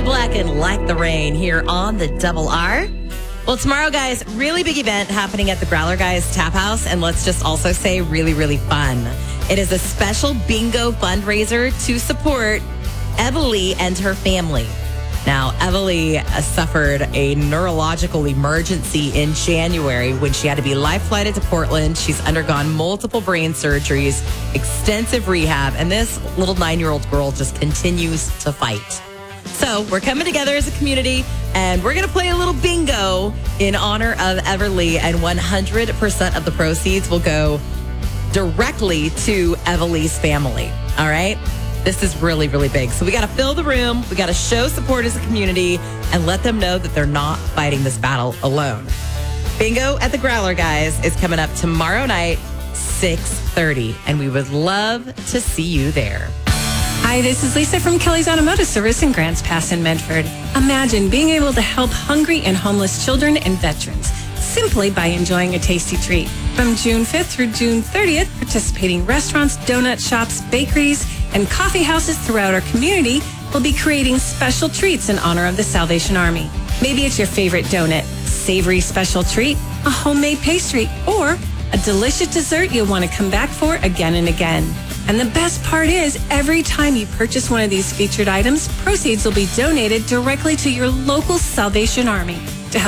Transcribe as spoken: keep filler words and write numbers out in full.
Black and Like the Rain here on the Double R. Well, tomorrow, guys, really big event happening at the Growler Guys Tap House. And let's just also say really, really fun. It is a special bingo fundraiser to support Evalee and her family. Now, Evalee uh, suffered a neurological emergency in January when she had to be life-flighted to Portland. She's undergone multiple brain surgeries, extensive rehab, and this little nine-year-old girl just continues to fight. So we're coming together as a community, and we're going to play a little bingo in honor of Evalee, and one hundred percent of the proceeds will go directly to Evalee's family, all right? This is really, really big. So we got to fill the room. We got to show support as a community and let them know that they're not fighting this battle alone. Bingo at the Growler Guys is coming up tomorrow night, six thirty, and we would love to see you there. Hi, this is Lisa from Kelly's Automotive Service in Grants Pass in Medford. Imagine being able to help hungry and homeless children and veterans simply by enjoying a tasty treat. From June fifth through June thirtieth, participating restaurants, donut shops, bakeries, and coffee houses throughout our community will be creating special treats in honor of the Salvation Army. Maybe it's your favorite donut, savory special treat, a homemade pastry, or a delicious dessert you'll want to come back for again and again. And the best part is, every time you purchase one of these featured items, proceeds will be donated directly to your local Salvation Army.